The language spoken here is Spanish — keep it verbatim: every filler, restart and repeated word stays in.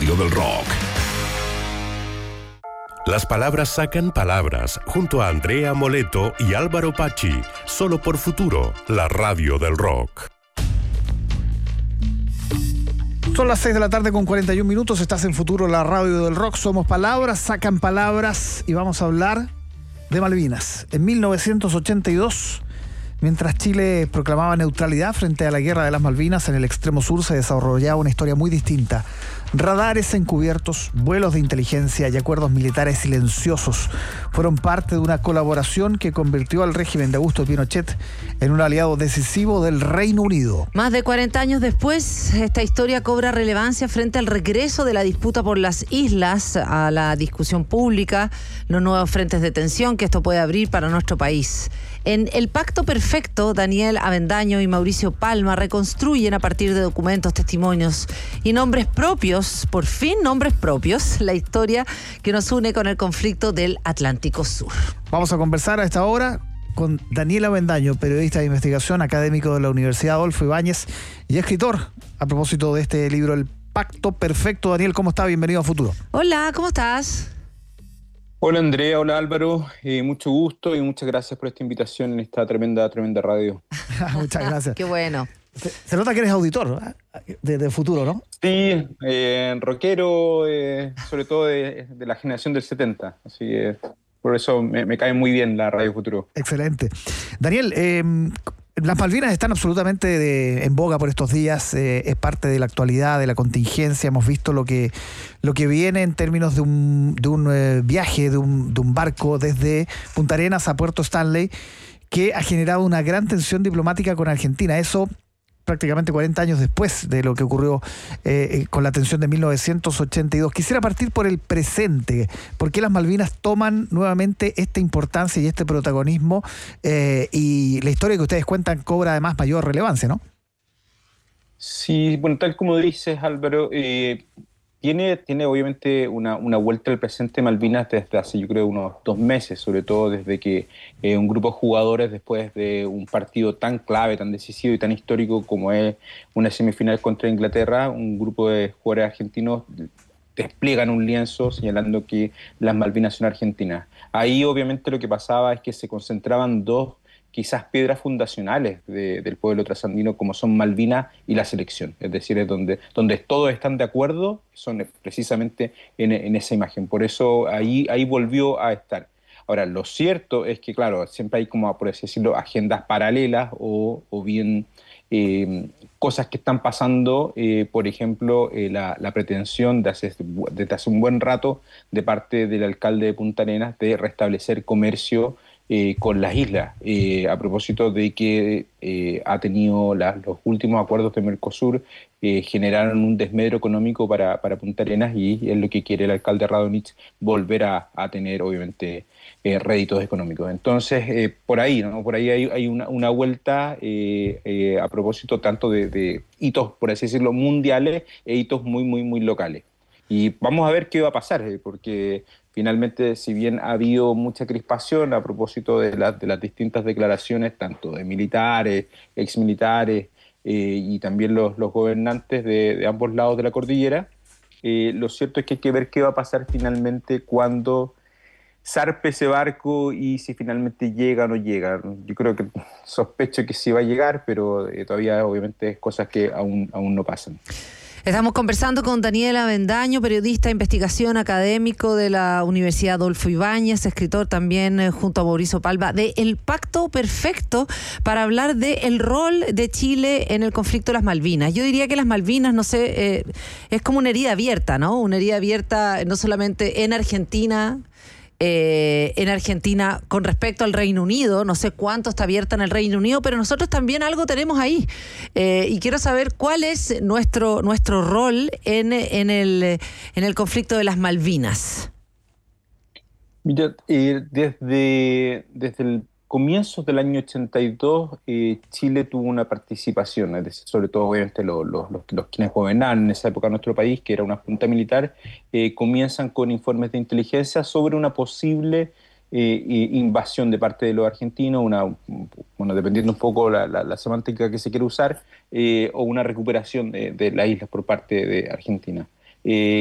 radio del rock. Las palabras sacan palabras, junto a Andrea Moleto y Álvaro Pachi, solo por Futuro, la radio del rock. Son las seis de la tarde con cuarenta y un minutos, estás en Futuro, la radio del rock. Somos palabras, sacan palabras y vamos a hablar de Malvinas. En mil novecientos ochenta y dos, mientras Chile proclamaba neutralidad frente a la guerra de las Malvinas, en el extremo sur se desarrollaba una historia muy distinta. Radares encubiertos, vuelos de inteligencia y acuerdos militares silenciosos fueron parte de una colaboración que convirtió al régimen de Augusto Pinochet en un aliado decisivo del Reino Unido. Más de cuarenta años después, esta historia cobra relevancia frente al regreso de la disputa por las islas a la discusión pública, los nuevos frentes de tensión que esto puede abrir para nuestro país. En El Pacto Perfecto, Daniel Avendaño y Mauricio Palma reconstruyen a partir de documentos, testimonios y nombres propios, por fin nombres propios, la historia que nos une con el conflicto del Atlántico Sur. Vamos a conversar a esta hora con Daniel Avendaño, periodista de investigación, académico de la Universidad Adolfo Ibáñez y escritor a propósito de este libro, El Pacto Perfecto. Daniel, ¿cómo está? Bienvenido a Futuro. Hola, ¿cómo estás? Hola Andrea, hola Álvaro, eh, mucho gusto y muchas gracias por esta invitación en esta tremenda, tremenda radio. Muchas gracias. Qué bueno. Se, se nota que eres auditor de, de Futuro, ¿no? Sí, eh, rockero, eh, sobre todo de, de la generación del setenta, así que por eso me, me cae muy bien la radio Futuro. Excelente. Daniel, eh, las Malvinas están absolutamente de, en boga por estos días, eh, es parte de la actualidad, de la contingencia. Hemos visto lo que, lo que viene en términos de un, de un eh, viaje, de un, de un barco desde Punta Arenas a Puerto Stanley, que ha generado una gran tensión diplomática con Argentina. Eso prácticamente cuarenta años después de lo que ocurrió eh, con la tensión de mil novecientos ochenta y dos. Quisiera partir por el presente. ¿Por qué las Malvinas toman nuevamente esta importancia y este protagonismo? Eh, y la historia que ustedes cuentan cobra además mayor relevancia, ¿no? Sí, bueno, tal como dices, Álvaro, eh, tiene, tiene obviamente una, una vuelta al presente de Malvinas desde hace, yo creo, unos dos meses, sobre todo desde que eh, un grupo de jugadores, después de un partido tan clave, tan decisivo y tan histórico como es una semifinal contra Inglaterra, un grupo de jugadores argentinos despliegan un lienzo señalando que las Malvinas son argentinas. Ahí obviamente lo que pasaba es que se concentraban dos quizás piedras fundacionales de, del pueblo trasandino, como son Malvinas y la selección. Es decir, es donde, donde todos están de acuerdo, son precisamente en, en esa imagen. Por eso ahí, ahí volvió a estar. Ahora, lo cierto es que, claro, siempre hay como, por así decirlo, agendas paralelas o, o bien eh, cosas que están pasando, eh, por ejemplo, eh, la, la pretensión de hace, desde hace un buen rato de parte del alcalde de Punta Arenas de restablecer comercio Eh, con las islas, eh, a propósito de que eh, ha tenido la, los últimos acuerdos de Mercosur, eh, generaron un desmedro económico para, para Punta Arenas y, y es lo que quiere el alcalde Radonich, volver a, a tener obviamente eh, réditos económicos. Entonces, eh, por ahí, ¿no? Por ahí hay, hay una, una vuelta eh, eh, a propósito tanto de, de hitos, por así decirlo, mundiales e hitos muy, muy, muy locales. Y vamos a ver qué va a pasar, eh, porque finalmente, si bien ha habido mucha crispación a propósito de, la, de las distintas declaraciones, tanto de militares, exmilitares eh, y también los, los gobernantes de, de ambos lados de la cordillera, eh, lo cierto es que hay que ver qué va a pasar finalmente cuando zarpe ese barco y si finalmente llega o no llega. Yo creo que sospecho que sí va a llegar, pero eh, todavía obviamente es cosas que aún, aún no pasan. Estamos conversando con Daniel Avendaño, periodista de investigación, académico de la Universidad Adolfo Ibáñez, escritor también eh, junto a Mauricio Palma, de El Pacto Perfecto, para hablar del rol de Chile en el conflicto de las Malvinas. Yo diría que las Malvinas, no sé, eh, es como una herida abierta, ¿no? Una herida abierta no solamente en Argentina, Eh, en Argentina con respecto al Reino Unido, no sé cuánto está abierta en el Reino Unido, pero nosotros también algo tenemos ahí. Eh, y quiero saber cuál es nuestro, nuestro rol en, en, el, en el conflicto de las Malvinas. Mira, eh, desde, desde el comienzo del año ochenta y dos, eh, Chile tuvo una participación, es decir, sobre todo obviamente los, los, los, los quienes gobernaban en esa época en nuestro país, que era una junta militar, eh, comienzan con informes de inteligencia sobre una posible eh, invasión de parte de los argentinos, una, bueno, dependiendo un poco la, la, la semántica que se quiere usar, eh, o una recuperación de, de las islas por parte de Argentina. Eh,